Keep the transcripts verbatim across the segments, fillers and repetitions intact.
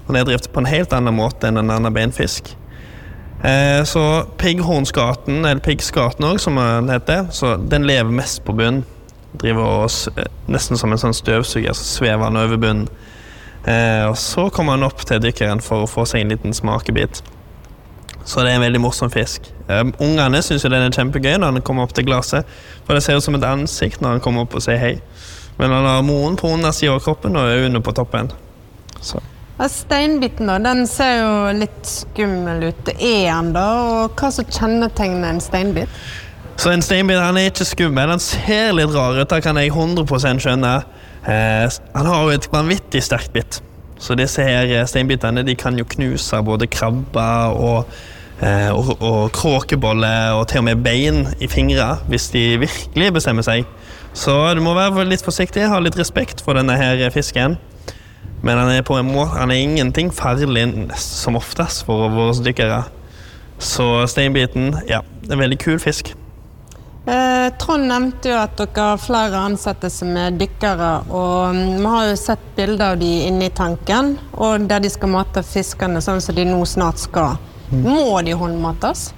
og den er drevet på en helt annen måte enn en annen beinfisk. Eh, så pigghornskaten, eller piggskaten også, som den heter, så den lever mest på bunnen. Driver oss nesten som en sånn støvsuger, så svever han over bunnen. Eh, og så kommer han opp til dykkeren for å få seg en liten smakebit. Så det er en veldig morsom fisk. Eh, ungene synes jo den er kjempegøy når han kommer opp til glaset, for det ser ut som et ansikt når han kommer opp og sier hei. Men han har moren på undersiden av kroppen og øynene på toppen. Så. Ja, steinbiten da, den ser jo litt skummel ut. Det er han da, og hva så kjennetegner en steinbit? Så en steinbit, han er ikke skummel, han ser litt rar ut, det kan jeg hundre prosent skjønne. Eh, han har jo et vanvittig sterkt bit. Så disse her steinbitene, de kan jo knuse både krabber og, eh, og, og kråkebolle og til og med bein i fingre, hvis de virkelig bestemmer seg. Så du må være litt forsiktig, ha litt respekt for denne her fisken. Men han er på en måte, han er ingenting farlig som oftest for våre dykkere. Så steinbiten, ja, det er en veldig kul fisk. Eh, Trond nevnte jo at dere har flere ansatte som er dykkere, og vi har jo sett bilder av de inne i tanken, og der de skal mate fiskene sånn som de nå snart skal. Må de håndmates?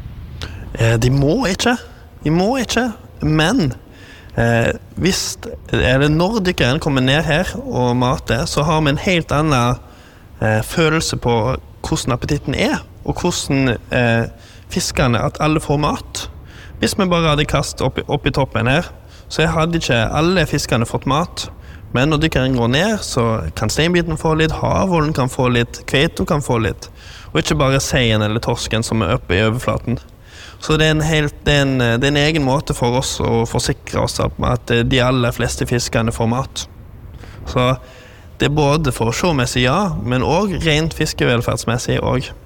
Eh, de må ikke, de må ikke, men Eh, hvis, eller når dykkeren kommer ned her og mater, så har vi en helt annen eh, følelse på hvordan appetitten er, og hvordan eh, fiskene, at alle får mat. Hvis vi bare hadde kastet opp, opp i toppen her, så hadde ikke alle fiskene fått mat. Men når dykkeren går ned, så kan steinbiten få litt, havålen kan få litt, kveito kan få litt, og ikke bare seien eller torsken som er oppe i overflaten. Så det er, en helt, det, er en, det er en egen måte for oss å forsikre oss om at de aller fleste fiskene får mat. Så det er både for å se-messig ja, men også rent fiskevelferdsmessig også.